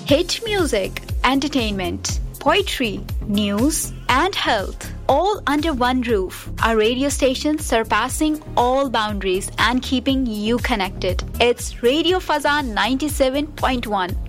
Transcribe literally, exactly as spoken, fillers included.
Hit music, entertainment, poetry, news, and health, all under one roof. A radio station surpassing all boundaries and keeping you connected. It's Radio Fazan ninety-seven point one.